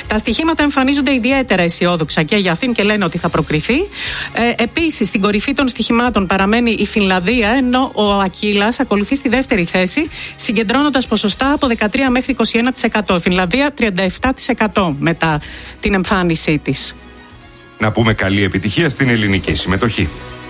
Τα στοιχήματα εμφανίζονται ιδιαίτερα αισιόδοξα και για αυτήν και λένε ότι θα προκριθεί. Επίσης, στην κορυφή των στοιχημάτων παραμένει η Φινλανδία, ενώ ο Ακύλας ακολουθεί στη δεύτερη θέση, συγκεντρώνοντας ποσοστά από 13 μέχρι 21%. Φινλανδία 37% μετά την εμφάνισή της. Να πούμε καλή επιτυχία στην ελληνική συμμετοχή.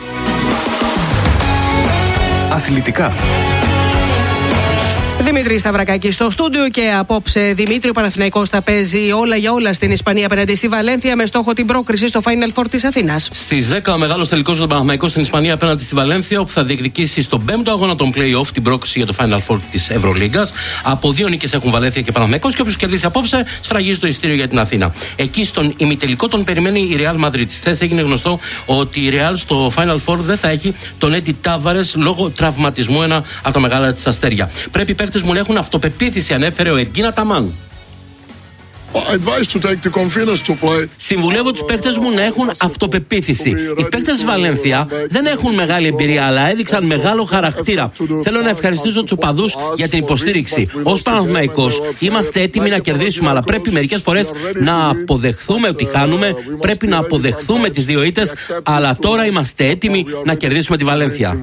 Αθλητικά. Δημήτρη Σταυρακάκη στο στούντιο και απόψε Δημήτρη, ο Παναθηναϊκός θα παίζει όλα για όλα στην Ισπανία απέναντι στη Βαλένθια με στόχο την πρόκριση στο Final Four της Αθήνας. Στις 10 ο μεγάλος τελικός για τον Παναθηναϊκό στην Ισπανία απέναντι στη Βαλένθια, όπου θα διεκδικήσει στον 5ο αγώνα των play-off την πρόκριση για το Final Four της Ευρωλίγκας. Από 2 νίκες έχουν Βαλένθια και Παναθηναϊκός και όποιος κερδίσει απόψε σφραγίζει το εισιτήριο για την Αθήνα. Εκεί στον ημιτελικό τον περιμένει η Real Madrid. Χθες έγινε γνωστό ότι η Real στο Final Four δεν θα έχει τον Έντι Τάβαρες λόγω τραυματισμού, ένα από τα μεγάλα της αστέρια. Πρέπει οι παίκτες μου να έχουν αυτοπεποίθηση, ανέφερε ο Εργκίνα Ταμάν. Συμβουλεύω τους παίκτες μου να έχουν αυτοπεποίθηση. Οι παίκτες της Βαλένθια δεν έχουν μεγάλη εμπειρία, αλλά έδειξαν μεγάλο χαρακτήρα. Θέλω να ευχαριστήσω τους οπαδούς για την υποστήριξη. Ως Παναθηναϊκός είμαστε έτοιμοι να κερδίσουμε, αλλά πρέπει μερικές φορές να αποδεχθούμε ότι χάνουμε. Πρέπει να αποδεχθούμε τις δύο ήττες, αλλά τώρα είμαστε έτοιμοι να κερδίσουμε τη Βαλένθια.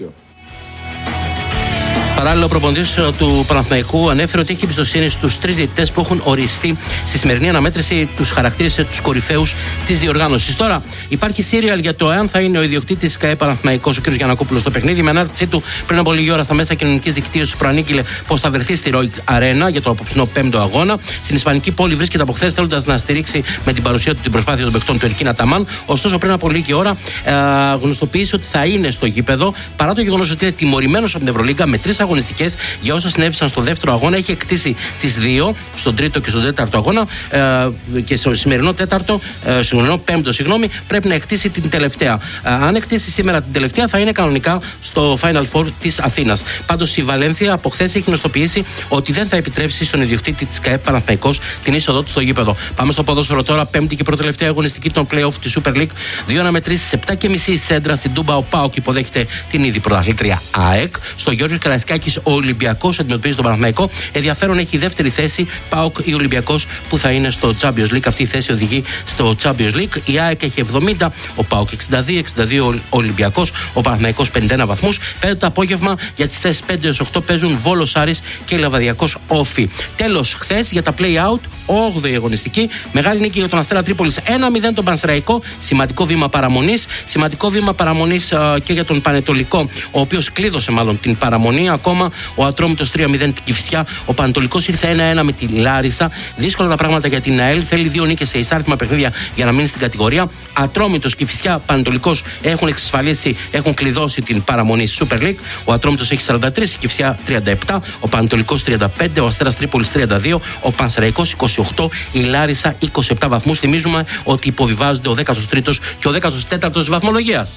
Παράλληλα, ο προπονητής του Παναθηναϊκού ανέφερε ότι έχει εμπιστοσύνη στους 3 διαιτητές που έχουν οριστεί στη σημερινή αναμέτρηση. Τους χαρακτήρισε τους κορυφαίους της διοργάνωσης. Τώρα υπάρχει σύριαλ για το εάν θα είναι ο ιδιοκτήτης ΚΑΕ Παναθηναϊκός, ο κ. Γιαννακόπουλος, στο παιχνίδι. Με ανάρτησή του πριν από λίγη ώρα στα μέσα κοινωνικής δικτύωσης προανήγγειλε πως θα βρεθεί στη Ροϊκ Αρένα για το απόψινό 5ο αγώνα. Στην Ισπανική πόλη βρίσκεται από χθες, θέλοντας να στηρίξει με την παρουσία του την προσπάθεια των παικτών του Ερκίνα Ταμάν. Ωστόσο, πριν από λίγη ώρα γνωστοποίησε ότι θα είναι στο γήπεδο, παρά το γεγονός ότι είναι τιμωρημένος από την Ευρωλίγκα με 3 αγωνιστικές για όσα συνέβησαν στο δεύτερο αγώνα. Έχει εκτίσει τις 2, στον τρίτο και στον τέταρτο αγώνα, και στο σημερινό πέμπτο, πρέπει να εκτίσει την τελευταία. Αν εκτίσει σήμερα την τελευταία, θα είναι κανονικά στο Final Four της Αθήνας. Πάντως η Βαλένθια από χθες έχει γνωστοποιήσει ότι δεν θα επιτρέψει στον ιδιοκτήτη της ΚΑΕ Παναθηναϊκός την είσοδό του στο γήπεδο. Πάμε στο ποδόσφαιρο τώρα, πέμπτη και προτελευταία αγωνιστική των play-off της Super League. 2 αναμετρήσεις, 7.30 Σέντρα στην Τούμπα. Ο ΠΑΟΚ υποδέχεται την ήδη πρωταθλήτρια ΑΕΚ. Στο Γιώργος Καραϊσκάκης ο Ολυμπιακός αντιμετωπίζει τον Παναθηναϊκό. Ενδιαφέρον έχει η δεύτερη θέση, ΠΑΟΚ ή Ολυμπιακός, που θα είναι στο Champions League. Αυτή η θέση οδηγεί στο Champions League. Η ΑΕΚ έχει 70, ο ΠΑΟΚ 62 ο Ολυμπιακός, ο Παναθηναϊκός 51 βαθμούς. 5 το απόγευμα για τις θέσεις 5-8 παίζουν Βόλος Άρης και Λεβαδιακός Όφι. Τέλος, χθες για τα play-out, 8η αγωνιστική, μεγάλη νίκη για τον Αστέρα Τρίπολης 1-0 τον Πανσεραϊκό. Σημαντικό βήμα παραμονής. Σημαντικό βήμα παραμονής και για τον Πανετολικό, ο οποίος κλείδωσε μάλλον την παραμονή. Ακόμα ο Ατρόμητος 3-0 την Κηφισιά. Ο Πανετολικός ήρθε 1-1 με τη Λάρισα. Δύσκολα τα πράγματα για την ΑΕΛ. Θέλει 2 νίκες σε εισάριθμα παιχνίδια για να μείνει στην κατηγορία. Ατρόμητος, Κηφισιά, Πανετολικός έχουν εξασφαλίσει, έχουν κλειδώσει την παραμονή στη Super League. Ο Ατρόμητος έχει 43, η Κηφισιά 37, ο Πανετολικός 35, ο Αστέρας Τρίπολης 32, ο Πανσεραϊκός 28, η Λάρισα 27 βαθμούς. Θυμίζουμε ότι υποβιβάζονται ο 13ος και ο 14ος της βαθμολογίας.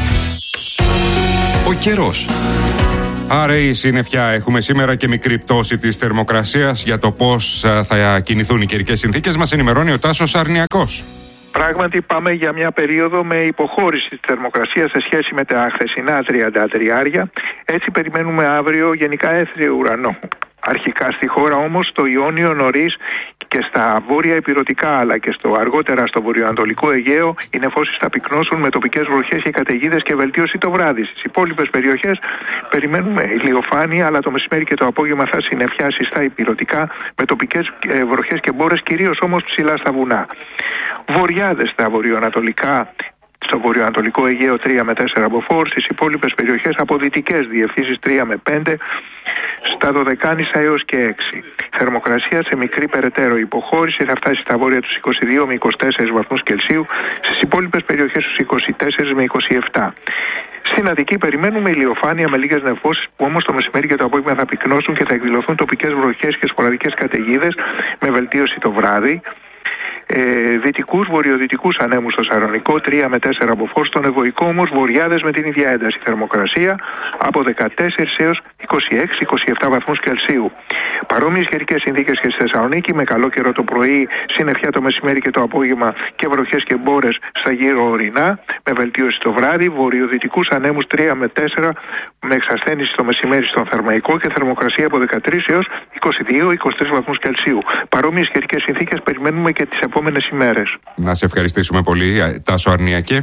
Ο καιρός. Άρεη συννεφιά. Έχουμε σήμερα και μικρή πτώση της θερμοκρασίας. Για το πώς θα κινηθούν οι καιρικές συνθήκες μας ενημερώνει ο Τάσος Αρνιακός. Πράγματι πάμε για μια περίοδο με υποχώρηση της θερμοκρασίας σε σχέση με τα χθεσινά 33. Έτσι περιμένουμε αύριο γενικά έθριο ουρανό. Αρχικά στη χώρα όμως, στο Ιόνιο νωρίς και στα βόρεια ηπειρωτικά αλλά και αργότερα στο βορειοανατολικό Αιγαίο, οι νεφώσεις θα πυκνώσουν με τοπικές βροχές και καταιγίδες και βελτίωση το βράδυ. Στις υπόλοιπες περιοχές περιμένουμε ηλιοφάνεια, αλλά το μεσημέρι και το απόγευμα θα συννεφιάσει στα ηπειρωτικά με τοπικές βροχές και μπόρες, κυρίως όμως ψηλά στα βουνά. Βοριάδες στα βορειοανατολικά. Στο βορειοανατολικό Αιγαίο 3 με 4 μποφόρ, στις υπόλοιπες περιοχές από δυτικές διευθύνσεις 3 με 5, στα Δωδεκάνησα έως και 6. Θερμοκρασία σε μικρή περαιτέρω υποχώρηση, θα φτάσει στα βόρεια τους 22 με 24 βαθμούς Κελσίου, στις υπόλοιπες περιοχές τους 24 με 27. Στην Αττική περιμένουμε ηλιοφάνεια με λίγες νεφώσεις που όμως το μεσημέρι και το απόγευμα θα πυκνώσουν και θα εκδηλωθούν τοπικές βροχές και σποραδικές καταιγίδες με βελτίωση το βράδυ. δυτικούς βορειοδυτικούς ανέμους στο Σαρονικό, 3 με 4 από φως, στον Ευωικό όμως βορειάδες με την ίδια ένταση. Θερμοκρασία από 14 έως 26-27 βαθμούς Κελσίου. Παρόμοιες καιρικές συνθήκες και στη Θεσσαλονίκη, με καλό καιρό το πρωί, συννεφιά το μεσημέρι και το απόγευμα και βροχές και μπόρες στα γύρω ορεινά, με βελτίωση το βράδυ, βορειοδυτικούς ανέμους 3 με 4 με εξασθένηση το μεσημέρι στον Θερμαϊκό και θερμοκρασία από 13 έως 22-23 βαθμούς Κελσίου. Παρόμοιες καιρικές συνθήκες περιμένουμε και τις επόμενες ημέρες. Να σε ευχαριστήσουμε πολύ, Τάσο Αρνιακέ.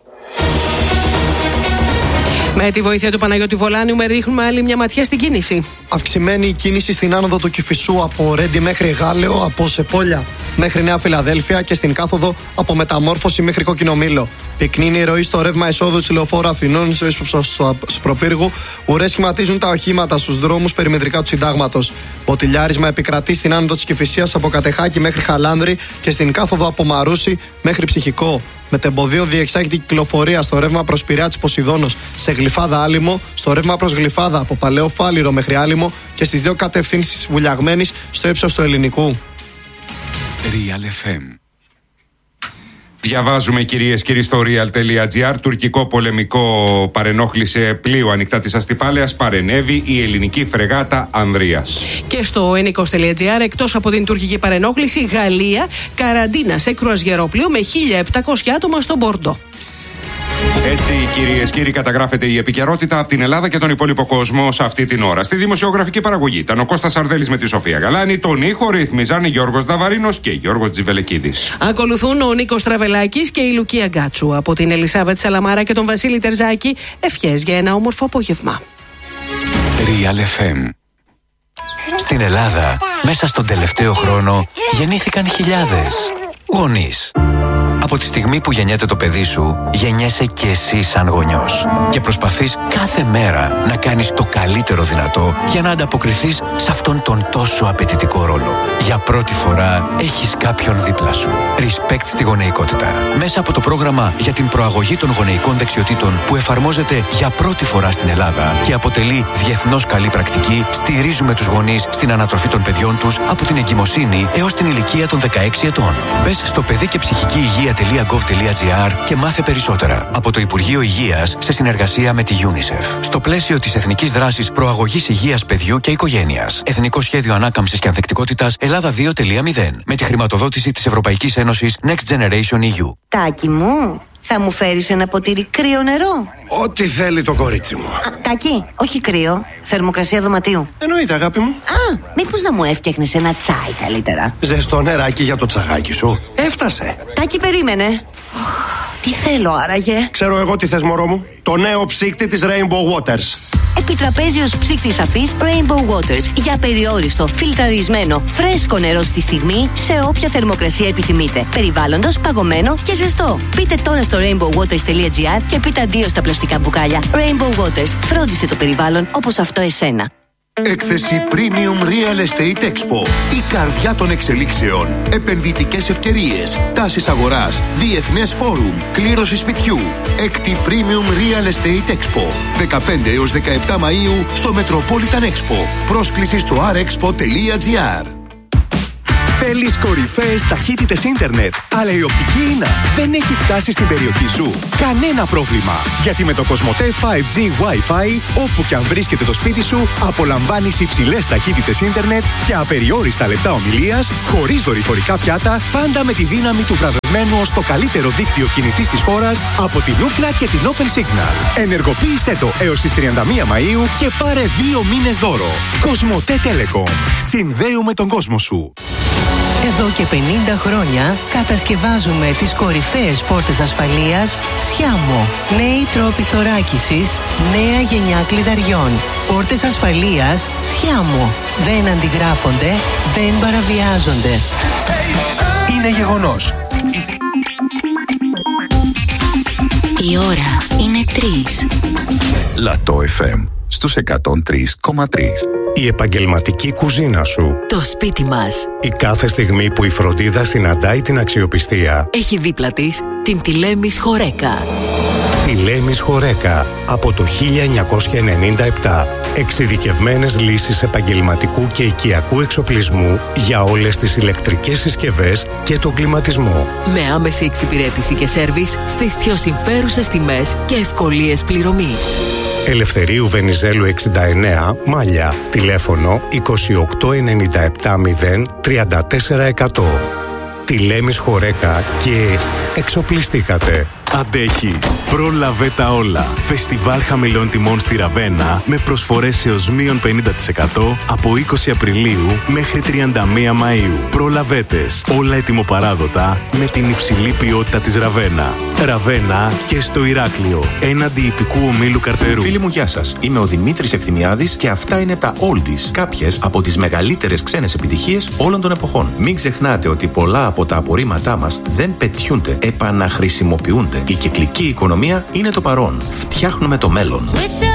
Με τη βοήθεια του Παναγιώτη Βολάνιου ρίχνουμε άλλη μια ματιά στην κίνηση. Αυξημένη η κίνηση στην άνοδο του Κηφισού από Ρέντι μέχρι Γάλεο, από Σεπόλια μέχρι Νέα Φιλαδέλφια και στην κάθοδο από Μεταμόρφωση μέχρι Κοκκινομήλο. Πυκνή είναι η ροή στο ρεύμα εισόδου της Λεωφόρου Αθηνών στο ύψος του Σπροπύργου. Ουρές σχηματίζουν τα οχήματα στους δρόμους περιμετρικά του Συντάγματος. Ποτηλιάρισμα επικρατεί στην άνοδο της Κηφισίας από Κατεχάκη μέχρι Χαλάνδρη και στην κάθοδο από Μαρούσι μέχρι Ψυχικό. Μετεμποδίων διεξάγεται η κυκλοφορία στο ρεύμα προς Πειραιά της Ποσειδώνος σε Γλυφάδα Άλυμο, στο ρεύμα προς Γλυφάδα από Παλαιό Φάληρο μέχρι Άλυμο και στις δύο κατευθύνσεις Βουλιαγμένης στο ύψος του Ελληνικού. Real FM. Διαβάζουμε, κυρίες και κύριοι, στο real.gr. Τουρκικό πολεμικό παρενόχλησε πλοίο ανοιχτά της Αστυπάλαιας. Παρενέβη η ελληνική φρεγάτα Ανδρείας. Και στο enikos.gr, εκτός από την τουρκική παρενόχληση, Γαλλία, καραντίνα σε κρουαζιερόπλοιο με 1.700 άτομα στο Μπορντό. Έτσι, κυρίες και κύριοι, καταγράφεται η επικαιρότητα από την Ελλάδα και τον υπόλοιπο κόσμο σε αυτή την ώρα. Στη δημοσιογραφική παραγωγή ήταν ο Κώστας Σαρδέλης με τη Σοφία Γαλάνη. Τον ήχο ρυθμίζαν Γιώργος Δαβαρίνος και Γιώργος Τζιβελεκίδης. Ακολουθούν ο Νίκος Τραβελάκης και η Λουκία Γκάτσου. Από την Ελισάβετ Σαλαμάρα και τον Βασίλη Τερζάκη, ευχές για ένα όμορφο απόγευμα. Real FM. Στην Ελλάδα, μέσα στον τελευταίο χρόνο, γεννήθηκαν χιλιάδες γονείς. Από τη στιγμή που γεννιέται το παιδί σου, γεννιέσαι και εσύ σαν γονιός. Και προσπαθείς κάθε μέρα να κάνεις το καλύτερο δυνατό για να ανταποκριθείς σε αυτόν τον τόσο απαιτητικό ρόλο. Για πρώτη φορά έχεις κάποιον δίπλα σου. Respect στη γονεϊκότητα. Μέσα από το πρόγραμμα για την προαγωγή των γονεϊκών δεξιοτήτων που εφαρμόζεται για πρώτη φορά στην Ελλάδα και αποτελεί διεθνώς καλή πρακτική, στηρίζουμε τους γονείς στην ανατροφή των παιδιών τους από την εγκυμοσύνη έως την ηλικία των 16 ετών. Μπες στο παιδί και ψυχική υγεία.gov.gr και μάθε περισσότερα από το Υπουργείο Υγείας σε συνεργασία με τη UNICEF. Στο πλαίσιο της Εθνικής Δράσης Προαγωγής Υγείας Παιδιού και Οικογένειας. Εθνικό Σχέδιο Ανάκαμψης και Ανθεκτικότητας Ελλάδα 2.0. Με τη χρηματοδότηση της Ευρωπαϊκής Ένωσης Next Generation EU. Τάκη μου, θα μου φέρεις ένα ποτήρι κρύο νερό? Ό,τι θέλει το κορίτσι μου. Τάκη, όχι κρύο. Θερμοκρασία δωματίου. Εννοείται, αγάπη μου. Μήπως να μου έφτιαχνες ένα τσάι καλύτερα? Ζεστό νεράκι για το τσαγάκι σου. Έφτασε. Τάκη, περίμενε. Τι θέλω άραγε? Ξέρω εγώ τι θες, μωρό μου. Το νέο ψύκτη της Rainbow Waters. Επιτραπέζιος ψύκτης αφής Rainbow Waters. Για περιόριστο, φιλτραρισμένο, φρέσκο νερό στη στιγμή, σε όποια θερμοκρασία επιθυμείτε. Περιβάλλοντος, παγωμένο και ζεστό. Μπείτε τώρα στο rainbowwaters.gr και πείτε αντίο στα πλαστικά μπουκάλια. Rainbow Waters. Φρόντισε το περιβάλλον όπως αυτό εσένα. Έκθεση Premium Real Estate Expo. Η καρδιά των εξελίξεων. Επενδυτικές ευκαιρίες. Τάσεις αγοράς. Διεθνές φόρουμ. Κλήρωση σπιτιού. Έκτη Premium Real Estate Expo. 15 έως 17 Μαΐου στο Metropolitan Expo. Πρόσκληση στο rexpo.gr. Θέλεις κορυφαίες ταχύτητες ίντερνετ, αλλά η οπτική ίνα δεν έχει φτάσει στην περιοχή σου? Κανένα πρόβλημα, γιατί με το Κοσμοτέ 5G Wi-Fi, όπου και αν βρίσκεται το σπίτι σου, απολαμβάνεις υψηλές ταχύτητες ίντερνετ και απεριόριστα λεπτά ομιλίας, χωρίς δορυφορικά πιάτα, πάντα με τη δύναμη του βραβευμένου ως το καλύτερο δίκτυο κινητής της χώρας από την Ookla και την Open Signal. Ενεργοποίησέ το έως τις 31 Μαΐου και πάρε 2 μήνες δώρο. Κοσμοτέ Telecom. Συνδέουμε τον κόσμο σου. Εδώ και 50 χρόνια κατασκευάζουμε τις κορυφαίες πόρτες ασφαλείας Schiamo. Νέοι τρόποι θωράκισης, νέα γενιά κλειδαριών. Πόρτες ασφαλείας Schiamo. Δεν αντιγράφονται, δεν παραβιάζονται. Είναι γεγονός. Η ώρα είναι 3. Λατό FM στους 103,3. Η επαγγελματική κουζίνα σου. Το σπίτι μας. Η κάθε στιγμή που η φροντίδα συναντάει την αξιοπιστία. Έχει δίπλα της την Τηλέμης Χορέκα. Τη Λέμις Χορέκα από το 1997. Εξειδικευμένες λύσεις επαγγελματικού και οικιακού εξοπλισμού για όλες τις ηλεκτρικές συσκευές και τον κλιματισμό. Με άμεση εξυπηρέτηση και σέρβις στις πιο συμφέρουσες τιμές και ευκολίες πληρωμής. Ελευθερίου Βενιζέλου 69, Μάλια. Τηλέφωνο 28970 34%. Τη Λέμις Χορέκα και εξοπλιστήκατε. Αντέχεις. Πρόλαβε τα όλα. Φεστιβάλ χαμηλών τιμών στη Ραβένα με προσφορές έως μείον 50% από 20 Απριλίου μέχρι 31 Μαΐου. Προλαβέτες. Όλα ετοιμοπαράδοτα με την υψηλή ποιότητα της Ραβένα. Ραβένα και στο Ηράκλειο. Έναντι ιππικού ομίλου Καρτερού. Φίλοι μου, γεια σας. Είμαι ο Δημήτρης Ευθυμιάδης και αυτά είναι τα Oldies. Κάποιες από τις μεγαλύτερες ξένες επιτυχίες όλων των εποχών. Μην ξεχνάτε ότι πολλά από τα απορρίμματά μας δεν πετιούνται, επαναχρησιμοποιούνται. Η κυκλική οικονομία είναι το παρόν. Φτιάχνουμε το μέλλον.